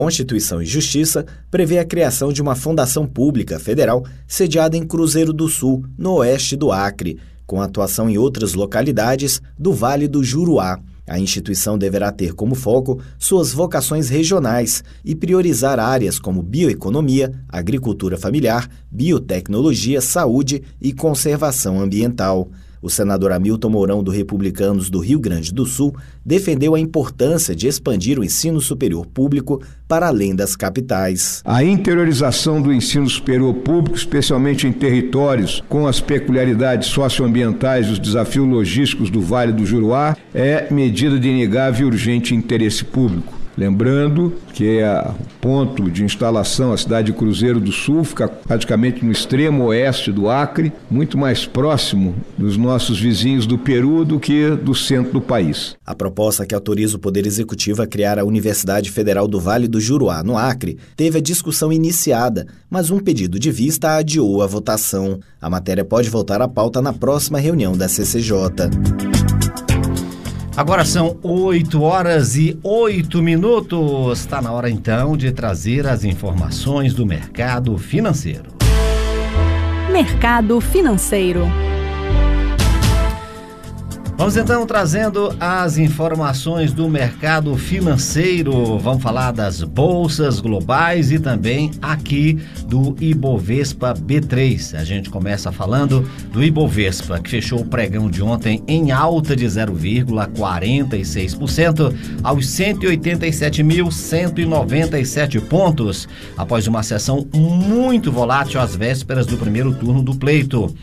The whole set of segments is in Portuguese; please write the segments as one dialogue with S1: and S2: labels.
S1: Constituição e Justiça prevê a criação de uma fundação pública federal sediada em Cruzeiro do Sul, no oeste do Acre, com atuação em outras localidades do Vale do Juruá. A instituição deverá ter como foco suas vocações regionais e priorizar áreas como bioeconomia, agricultura familiar, biotecnologia, saúde e conservação ambiental. O senador Hamilton Mourão, do Republicanos do Rio Grande do Sul, defendeu a importância de expandir o ensino superior público para além das capitais.
S2: A interiorização do ensino superior público, especialmente em territórios com as peculiaridades socioambientais e os desafios logísticos do Vale do Juruá, é medida de inegável e urgente interesse público. Lembrando que o ponto de instalação, a cidade de Cruzeiro do Sul, fica praticamente no extremo oeste do Acre, muito mais próximo dos nossos vizinhos do Peru do que do centro do país.
S1: A proposta que autoriza o Poder Executivo a criar a Universidade Federal do Vale do Juruá, no Acre, teve a discussão iniciada, mas um pedido de vista adiou a votação. A matéria pode voltar à pauta na próxima reunião da CCJ.
S3: Agora são 8h08. Está na hora então de trazer as informações do mercado financeiro.
S4: Mercado financeiro.
S3: Vamos então trazendo as informações do mercado financeiro. Vamos falar das bolsas globais e também aqui do Ibovespa B3. A gente começa falando do Ibovespa, que fechou o pregão de ontem em alta de 0,46% aos 187.197 pontos, após uma sessão muito volátil às vésperas do primeiro turno do pleito.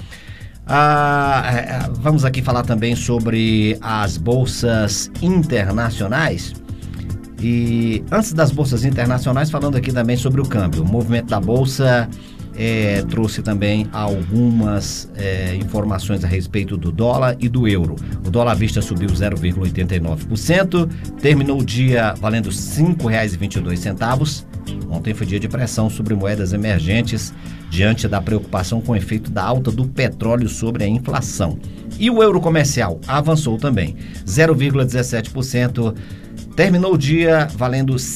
S3: Vamos aqui falar também sobre as bolsas internacionais. E antes das bolsas internacionais, falando aqui também sobre o câmbio. O movimento da bolsa trouxe também algumas informações a respeito do dólar e do euro. O dólar à vista subiu 0,89%, terminou o dia valendo R$ 5,22. Ontem foi dia de pressão sobre moedas emergentes diante da preocupação com o efeito da alta do petróleo sobre a inflação. E o euro comercial avançou também, 0,17%, terminou o dia valendo R$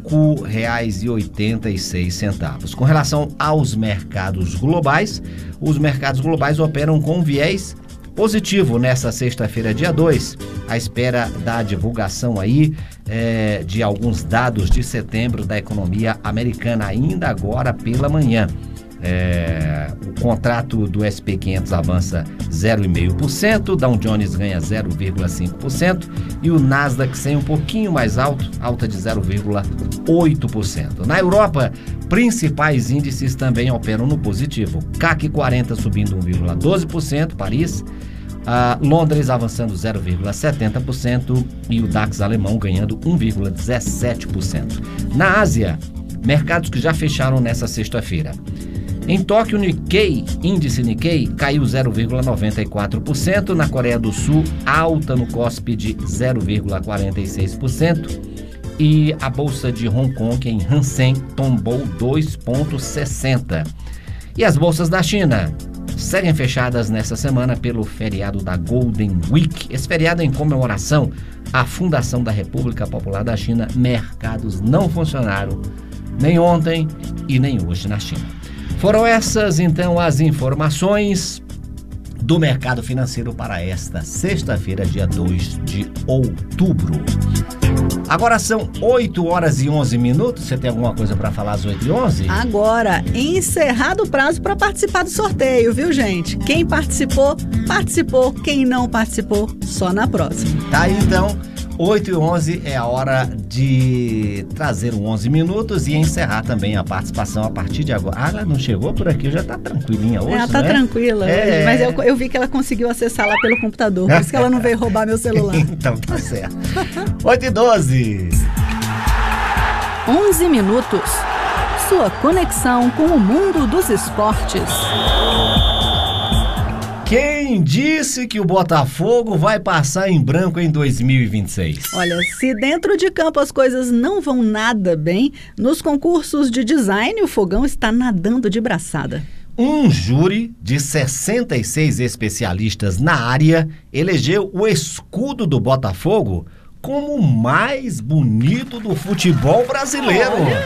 S3: 5,86. Com relação aos mercados globais, os mercados globais operam com viés positivo nessa sexta-feira, dia 2, à espera da divulgação aí de alguns dados de setembro da economia americana, ainda agora pela manhã. O contrato do SP500 avança 0,5%, Dow Jones ganha 0,5% e o Nasdaq 100 um pouquinho mais alto, alta de 0,8%. Na Europa, principais índices também operam no positivo. CAC 40 subindo 1,12%, Paris, Londres avançando 0,70% e o DAX alemão ganhando 1,17%. Na Ásia, mercados que já fecharam nessa sexta-feira. Em Tóquio, índice Nikkei caiu 0,94%, na Coreia do Sul, alta no Kospi de 0,46% e a bolsa de Hong Kong, em Hang Seng, tombou 2,60%. E as bolsas da China seguem fechadas nessa semana pelo feriado da Golden Week. Esse feriado é em comemoração à fundação da República Popular da China. Mercados não funcionaram nem ontem e nem hoje na China. Foram essas, então, as informações do mercado financeiro para esta sexta-feira, dia 2 de outubro. Agora são 8h11. Você tem alguma coisa para falar às 8h11?
S4: Agora, encerrado o prazo para participar do sorteio, viu, gente? Quem participou, participou. Quem não participou, só na próxima.
S3: Tá aí, então. 8h11 é a hora de trazer o 11 minutos e encerrar também a participação a partir de agora. Ela não chegou por aqui, já tá tranquilinha hoje,
S4: ela tá tranquila hoje, mas eu vi que ela conseguiu acessar lá pelo computador, por isso que ela não veio roubar meu celular.
S3: Então tá certo. 8h12.
S4: 11 minutos. Sua conexão com o mundo dos esportes.
S3: Quem disse que o Botafogo vai passar em branco em 2026?
S4: Olha, se dentro de campo as coisas não vão nada bem, nos concursos de design o Fogão está nadando de braçada.
S3: Um júri de 66 especialistas na área elegeu o escudo do Botafogo como o mais bonito do futebol brasileiro.